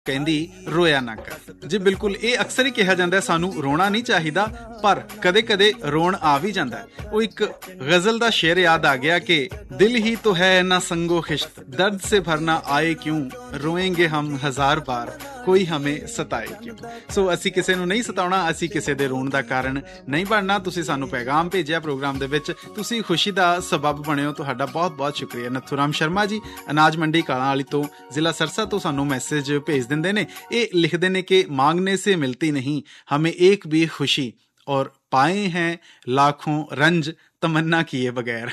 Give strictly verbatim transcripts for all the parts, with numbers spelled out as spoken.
ਕਹਿੰਦੀ ਰੋਇਆ ਨਾ ਕਰ। ਜੀ ਬਿਲਕੁਲ, ਇਹ ਅਕਸਰ ਹੀ ਕਿਹਾ ਜਾਂਦਾ ਸਾਨੂੰ ਰੋਣਾ ਨਹੀਂ ਚਾਹੀਦਾ, ਪਰ ਕਦੇ ਕਦੇ ਰੋਣ ਆ ਵੀ ਜਾਂਦਾ। ਉਹ ਇੱਕ ਗਜ਼ਲ ਦਾ ਸ਼ੇਰ ਯਾਦ ਆ ਗਿਆ ਕਿ ਦਿਲ ਹੀ ਤੋ ਹੈ ਨਾ ਸੰਗੋ ਖਿਸ਼ਤ, ਦਰਦ ਸੇ ਭਰਨਾ ਆਏ ਕਿਉਂ, ਰੋਏਂਗੇ ਹਮ ਹਜ਼ਾਰ ਬਾਰ, ਕੋਈ ਹਮੇ ਸਤਾਏ ਕਿਉਂ। ਸੋ ਅਸੀਂ ਕਿਸੇ ਨੂੰ ਨਹੀਂ ਸਤਾਉਣਾ, ਅਸੀਂ ਕਿਸੇ ਦੇ ਰੋਣ ਦਾ ਕਾਰਨ ਨਹੀਂ ਬਣਨਾ। ਤੁਸੀਂ ਸਾਨੂੰ ਪੈਗਾਮ ਭੇਜਿਆ ਪ੍ਰੋਗਰਾਮ ਦੇ ਵਿੱਚ, ਤੁਸੀਂ ਖੁਸ਼ੀ ਦਾ ਸਬੱਬ ਬਣਿਓ, ਤੁਹਾਡਾ ਬਹੁਤ ਬਹੁਤ ਸ਼ੁਕਰੀਆ। ਨੱਥੂ ਰਾਮ ਸ਼ਰਮਾ ਜੀ ਅਨਾਜ ਮੰਡੀ ਕਾਲਾਂ ਵਾਲੀ ਤੋਂ, ਜ਼ਿਲ੍ਹਾ ਸਰਸਾ ਤੋਂ ਸਾਨੂੰ ਮੈਸੇਜ ਭੇਜ ਦਿੰਦੇ ਨੇ। ਇਹ ਲਿਖਦੇ ਨੇ ਕਿ ਮਾਂਗਨੇ ਸੇ ਮਿਲਤੀ ਨਹੀਂ ਹਮੇं एक भी खुशी और पाए हैं लाखों रंज ਤਮੰਨਾ ਕੀਏ ਬਗੈਰ।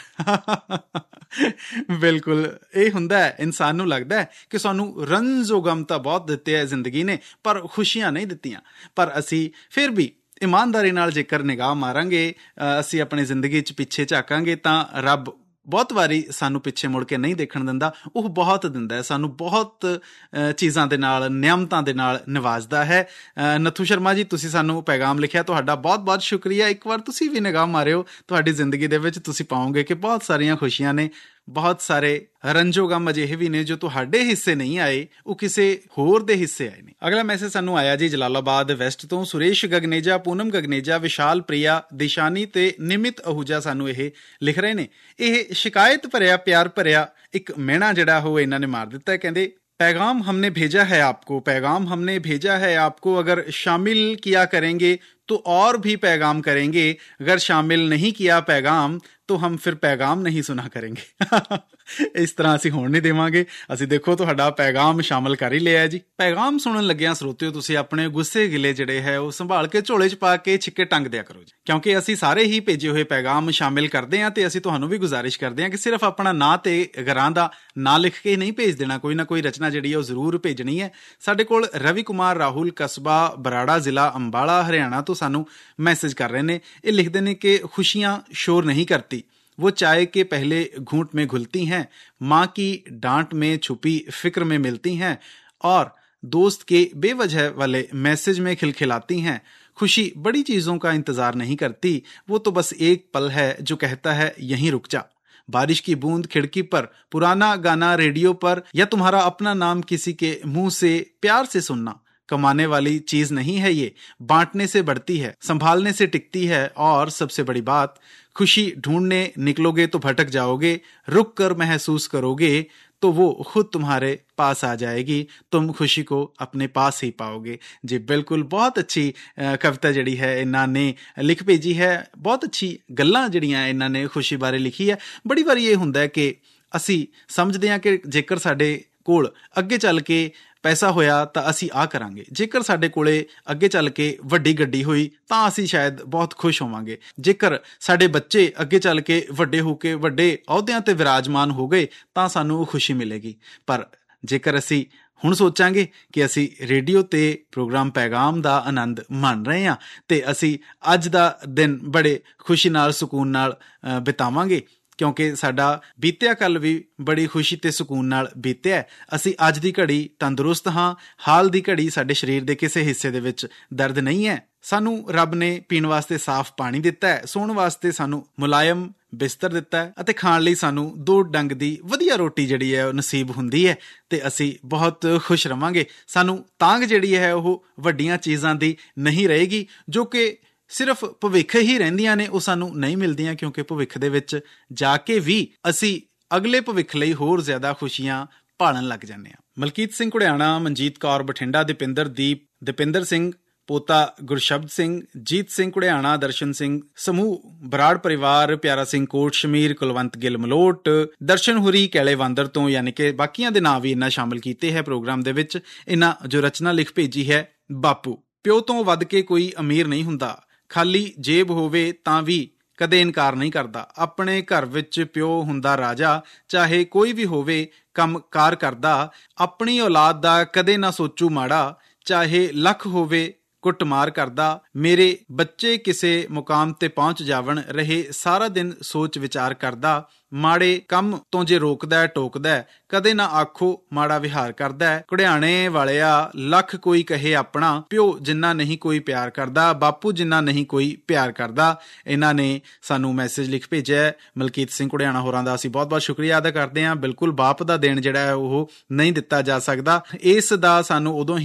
ਬਿਲਕੁਲ ਇਹ ਹੁੰਦਾ ਹੈ, ਇਨਸਾਨ ਨੂੰ ਲੱਗਦਾ ਹੈ ਕਿ ਸਾਨੂੰ ਰੰਜ਼ੋ ਗਮ ਤਾਂ ਬਹੁਤ ਦਿੱਤੇ ਹੈ ਜ਼ਿੰਦਗੀ ਨੇ, ਪਰ ਖੁਸ਼ੀਆਂ ਨਹੀਂ ਦਿੱਤੀਆਂ। ਪਰ ਅਸੀਂ ਫਿਰ ਵੀ ਇਮਾਨਦਾਰੀ ਨਾਲ ਜੇਕਰ ਨਿਗਾਹ ਮਾਰਾਂਗੇ, ਅਸੀਂ ਆਪਣੀ ਜ਼ਿੰਦਗੀ 'ਚ ਪਿੱਛੇ ਝਾਕਾਂਗੇ ਤਾਂ ਰੱਬ ਬਹੁਤ ਵਾਰੀ ਸਾਨੂੰ ਪਿੱਛੇ ਮੁੜ ਕੇ ਨਹੀਂ ਦੇਖਣ ਦਿੰਦਾ। ਉਹ ਬਹੁਤ ਦਿੰਦਾ ਹੈ ਸਾਨੂੰ, ਬਹੁਤ ਚੀਜ਼ਾਂ ਦੇ ਨਾਲ, ਨਿਆਮਤਾਂ ਦੇ ਨਾਲ ਨਿਵਾਜਦਾ ਹੈ। ਨੱਥੂ ਸ਼ਰਮਾ ਜੀ ਤੁਸੀਂ ਸਾਨੂੰ ਪੈਗਾਮ ਲਿਖਿਆ, ਤੁਹਾਡਾ ਬਹੁਤ ਬਹੁਤ ਸ਼ੁਕਰੀਆ। ਇੱਕ ਵਾਰ ਤੁਸੀਂ ਵੀ ਨਿਗਾਹ ਮਾਰਿਓ ਤੁਹਾਡੀ ਜ਼ਿੰਦਗੀ ਦੇ ਵਿੱਚ, ਤੁਸੀਂ ਪਾਓਗੇ ਕਿ ਬਹੁਤ ਸਾਰੀਆਂ ਖੁਸ਼ੀਆਂ ਨੇ, ਬਹੁਤ ਸਾਰੇ ਰੰਜੋ ਗਮ ਅਜਿਹੇ ਵੀ ਨੇ ਜੋ ਤੁਹਾਡੇ ਹਿੱਸੇ ਨਹੀਂ ਆਏ, ਉਹ ਕਿਸੇ ਹੋਰ ਦੇ ਹਿੱਸੇ ਆਏ ਨੇ। ਅਗਲਾ ਮੈਸੇਜ ਸਾਨੂੰ ਆਇਆ ਜੀ ਜਲਾਲਾਬਾਦ ਵੈਸਟ ਤੋਂ, ਸੁਰੇਸ਼ ਗਗਨੇਜਾ, ਪੂਨਮ ਗਗਨੇਜਾ, ਵਿਸ਼ਾਲ ਪ੍ਰਿਆ, ਦਿਸ਼ਾਨੀ ਤੇ ਨਿਮਿਤ ਅਹੂਜਾ ਸਾਨੂੰ ਇਹ ਲਿਖ ਰਹੇ ਨੇ। ਇਹ ਸ਼ਿਕਾਇਤ ਭਰਿਆ ਪਿਆਰ ਭਰਿਆ ਇੱਕ ਮਹਿਣਾ ਜਿਹੜਾ ਉਹ ਇਹਨਾਂ ਨੇ ਮਾਰ ਦਿੱਤਾ। ਕਹਿੰਦੇ पैगाम हमने भेजा है आपको, पैगाम हमने भेजा है आपको, अगर शामिल किया करेंगे तो और भी पैगाम करेंगे, अगर शामिल नहीं किया पैगाम तो हम फिर पैगाम नहीं सुना करेंगे। ਇਸ ਤਰ੍ਹਾਂ ਅਸੀਂ ਹੋਣ ਨਹੀਂ ਦੇਵਾਂਗੇ। ਅਸੀਂ ਦੇਖੋ ਤੁਹਾਡਾ ਪੈਗਾਮ ਸ਼ਾਮਲ ਕਰ ਹੀ ਲਿਆ ਜੀ। ਪੈਗਾਮ ਸੁਣਨ ਲੱਗਿਆਂ ਸਰੋਤਿਓ ਤੁਸੀਂ ਆਪਣੇ ਗੁੱਸੇ ਗਿਲੇ ਜਿਹੜੇ ਹੈ ਉਹ ਸੰਭਾਲ ਕੇ ਝੋਲੇ 'ਚ ਪਾ ਕੇ ਛਿੱਕੇ ਟੰਗ ਦਿਆ ਕਰੋ ਜੀ, ਕਿਉਂਕਿ ਅਸੀਂ ਸਾਰੇ ਹੀ ਭੇਜੇ ਹੋਏ ਪੈਗਾਮ ਸ਼ਾਮਿਲ ਕਰਦੇ ਹਾਂ ਤੇ ਅਸੀਂ ਤੁਹਾਨੂੰ ਵੀ ਗੁਜ਼ਾਰਿਸ਼ ਕਰਦੇ ਹਾਂ ਕਿ ਸਿਰਫ ਆਪਣਾ ਨਾਂ ਤੇ ਘਰਾਂ ਦਾ ਨਾਂ ਲਿਖ ਕੇ ਨਹੀਂ ਭੇਜ ਦੇਣਾ, ਕੋਈ ਨਾ ਕੋਈ ਰਚਨਾ ਜਿਹੜੀ ਹੈ ਉਹ ਜ਼ਰੂਰ ਭੇਜਣੀ ਹੈ। ਸਾਡੇ ਕੋਲ ਰਵੀ ਕੁਮਾਰ ਰਾਹੁਲ, ਕਸਬਾ ਬਰਾੜਾ, ਜ਼ਿਲ੍ਹਾ ਅੰਬਾਲਾ, ਹਰਿਆਣਾ ਤੋਂ ਸਾਨੂੰ ਮੈਸੇਜ ਕਰ ਰਹੇ ਨੇ। ਇਹ ਲਿਖਦੇ ਨੇ ਕਿ ਖੁਸ਼ੀਆਂ शोर नहीं करती, वो चाय के पहले घूंट में घुलती हैं, माँ की डांट में छुपी फिक्र में मिलती हैं और दोस्त के बेवजह वाले मैसेज में खिलखिलाती हैं। खुशी बड़ी चीज़ों का इंतज़ार नहीं करती, वो तो बस एक पल है जो कहता है यहीं रुक जा। बारिश की बूंद खिड़की पर, पुराना गाना रेडियो पर, या तुम्हारा अपना नाम किसी के मुंह से प्यार से सुनना। कमाने वाली चीज नहीं है ये, बांटने से बढ़ती है, संभालने से टिकती है, और सबसे बड़ी बात, खुशी ढूंढने निकलोगे तो भटक जाओगे, रुक कर महसूस करोगे तो वो खुद तुम्हारे पास आ जाएगी, तुम खुशी को अपने पास ही पाओगे। जी बिल्कुल, बहुत अच्छी कविता ਜਿਹੜੀ ਹੈ ਇਹਨਾਂ ਨੇ ਲਿਖ ਭੇਜੀ ਹੈ। ਬਹੁਤ ਅੱਛੀ ਗੱਲਾਂ ਜਿਹੜੀਆਂ ਇਹਨਾਂ ਨੇ ਖੁਸ਼ੀ ਬਾਰੇ ਲਿਖੀ ਹੈ। ਬੜੀ ਵਾਰੀ ਇਹ ਹੁੰਦਾ ਹੈ ਕਿ ਅਸੀਂ ਸਮਝਦੇ ਹਾਂ ਕਿ ਜੇਕਰ ਸਾਡੇ ਕੋਲ ਅੱਗੇ ਚੱਲ ਕੇ ਪੈਸਾ ਹੋਇਆ ਤਾਂ ਅਸੀਂ ਆਹ ਕਰਾਂਗੇ, ਜੇਕਰ ਸਾਡੇ ਕੋਲੇ ਅੱਗੇ ਚੱਲ ਕੇ ਵੱਡੀ ਗੱਡੀ ਹੋਈ ਤਾਂ ਅਸੀਂ ਸ਼ਾਇਦ ਬਹੁਤ ਖੁਸ਼ ਹੋਵਾਂਗੇ, ਜੇਕਰ ਸਾਡੇ ਬੱਚੇ ਅੱਗੇ ਚੱਲ ਕੇ ਵੱਡੇ ਹੋ ਕੇ ਵੱਡੇ ਅਹੁਦਿਆਂ ਤੇ ਵਿਰਾਜਮਾਨ ਹੋ ਗਏ ਤਾਂ ਸਾਨੂੰ ਖੁਸ਼ੀ ਮਿਲੇਗੀ। ਪਰ ਜੇਕਰ ਅਸੀਂ ਹੁਣ ਸੋਚਾਂਗੇ ਕਿ ਅਸੀਂ ਰੇਡੀਓ ਤੇ ਪ੍ਰੋਗਰਾਮ ਪੈਗਾਮ ਦਾ ਆਨੰਦ ਮਾਣ ਰਹੇ ਹਾਂ ਤੇ ਅਸੀਂ ਅੱਜ ਦਾ ਦਿਨ ਬੜੇ ਖੁਸ਼ੀ ਨਾਲ, ਸਕੂਨ ਨਾਲ ਬਿਤਾਵਾਂਗੇ, ਕਿਉਂਕਿ ਸਾਡਾ ਬੀਤਿਆ ਕੱਲ ਵੀ ਬੜੀ ਖੁਸ਼ੀ ਤੇ ਸਕੂਨ ਨਾਲ ਬੀਤਿਆ। ਅਸੀਂ ਅੱਜ ਦੀ ਘੜੀ ਤੰਦਰੁਸਤ ਹਾਂ, ਹਾਲ ਦੀ ਘੜੀ ਸਾਡੇ ਸਰੀਰ ਦੇ ਕਿਸੇ ਹਿੱਸੇ ਦੇ ਵਿੱਚ ਦਰਦ ਨਹੀਂ ਹੈ। ਸਾਨੂੰ ਰੱਬ ਨੇ ਪੀਣ ਵਾਸਤੇ ਸਾਫ਼ ਪਾਣੀ ਦਿੱਤਾ ਹੈ, ਸੌਣ ਵਾਸਤੇ ਸਾਨੂੰ ਮੁਲਾਇਮ ਬਿਸਤਰ ਦਿੱਤਾ ਹੈ ਅਤੇ ਖਾਣ ਲਈ ਸਾਨੂੰ ਦੋ ਡੰਗ ਦੀ ਵਧੀਆ ਰੋਟੀ ਜਿਹੜੀ ਹੈ ਉਹ ਨਸੀਬ ਹੁੰਦੀ ਹੈ ਤੇ ਅਸੀਂ ਬਹੁਤ ਖੁਸ਼ ਰਵਾਂਗੇ। ਸਾਨੂੰ ਤਾਂਘ ਜਿਹੜੀ ਹੈ ਉਹ ਵੱਡੀਆਂ ਚੀਜ਼ਾਂ ਦੀ ਨਹੀਂ ਰਹੇਗੀ, ਜੋ ਕਿ ਸਿਰਫ ਭਵਿੱਖ ਹੀ ਰਹਿੰਦੀਆਂ ਨੇ, ਉਹ ਸਾਨੂੰ ਨਹੀਂ ਮਿਲਦੀਆਂ, ਕਿਉਂਕਿ ਭਵਿੱਖ ਦੇ ਵਿੱਚ ਜਾ ਕੇ ਵੀ ਅਸੀਂ ਅਗਲੇ ਭਵਿੱਖ ਲਈ ਹੋਰ ਜ਼ਿਆਦਾ ਖੁਸ਼ੀਆਂ ਭਾਲਣ ਲੱਗ ਜਾਂਦੇ ਹਾਂ। ਮਲਕੀਤ ਸਿੰਘ ਘੁੜਿਆਣਾ, ਮਨਜੀਤ ਕੌਰ ਬਠਿੰਡਾ, ਦੀਪਿੰਦਰ ਦੀਪ, ਦੀਪਿੰਦਰ ਸਿੰਘ ਪੋਤਾ, ਗੁਰਸ਼ਬਦ ਸਿੰਘ, ਜੀਤ ਸਿੰਘ ਘੁੜਿਆਣਾ, ਦਰਸ਼ਨ ਸਿੰਘ, ਸਮੂਹ ਬਰਾੜ ਪਰਿਵਾਰ, ਪਿਆਰਾ ਸਿੰਘ ਕੋਟ ਸ਼ਮੀਰ, ਕੁਲਵੰਤ ਗਿੱਲ ਮਲੋਟ, ਦਰਸ਼ਨ ਹੁਰੀ ਕੈਲੇ ਵਾਂਦਰ ਤੋਂ, ਯਾਨੀ ਕਿ ਬਾਕੀਆਂ ਦੇ ਨਾਂ ਵੀ ਇਹਨਾਂ ਸ਼ਾਮਿਲ ਕੀਤੇ ਹੈ ਪ੍ਰੋਗਰਾਮ ਦੇ ਵਿੱਚ। ਇਹਨਾਂ ਜੋ ਰਚਨਾ ਲਿਖ ਭੇਜੀ ਹੈ, ਬਾਪੂ ਪਿਓ ਤੋਂ ਵੱਧ ਕੇ ਕੋਈ ਅਮੀਰ ਨਹੀਂ ਹੁੰਦਾ, ਖਾਲੀ ਜੇਬ ਹੋਵੇ ਤਾਂ ਵੀ ਕਦੇ ਇਨਕਾਰ ਨਹੀਂ ਕਰਦਾ, ਆਪਣੇ ਘਰ ਵਿੱਚ ਪਿਓ ਹੁੰਦਾ ਰਾਜਾ, ਚਾਹੇ ਕੋਈ ਵੀ ਹੋਵੇ ਕੰਮ ਕਾਰ ਕਰਦਾ, ਆਪਣੀ ਔਲਾਦ ਦਾ ਕਦੇ ਨਾ ਸੋਚੂ ਮਾੜਾ, ਚਾਹੇ ਲੱਖ ਹੋਵੇ ਕੁੱਟਮਾਰ ਕਰਦਾ, ਮੇਰੇ ਬੱਚੇ ਕਿਸੇ ਮੁਕਾਮ ਤੇ ਪਹੁੰਚ ਜਾਵਣ, ਰਹੇ ਸਾਰਾ ਦਿਨ ਸੋਚ ਵਿਚਾਰ ਕਰਦਾ, ਮਾੜੇ ਕੰਮ ਤੋਂ ਜੇ ਰੋਕਦਾ ਟੋਕਦਾ, ਕਦੇ ਨਾ ਆਖੋ ਮਾੜਾ ਵਿਹਾਰ ਕਰਦਾ, ਘੁੜਿਆਣੇ ਵਾਲਿਆ ਲੱਖ ਕੋਈ ਕਹੇ ਆਪਣਾ, ਪਿਓ ਜਿੰਨਾ ਨਹੀਂ ਕੋਈ ਪਿਆਰ ਕਰਦਾ, ਬਾਪੂ ਜਿੰਨਾ ਨਹੀਂ ਕੋਈ ਪਿਆਰ ਕਰਦਾ। ਇਹਨਾਂ ਨੇ ਸਾਨੂੰ ਮੈਸੇਜ ਲਿਖ ਭੇਜਿਆ। ਮਲਕੀਤ ਸਿੰਘ ਘੁੜਿਆਣਾ ਹੋਰਾਂ ਦਾ ਅਸੀਂ ਬਹੁਤ ਬਹੁਤ ਸ਼ੁਕਰੀਆ ਅਦਾ ਕਰਦੇ ਹਾਂ। ਬਿਲਕੁਲ ਬਾਪ ਦਾ ਦੇਣ ਜਿਹੜਾ ਹੈ ਉਹ ਨਹੀਂ ਦਿੱਤਾ ਜਾ ਸਕਦਾ, ਇਸ ਦਾ ਸਾਨੂੰ ਉਦੋਂ ਹੀ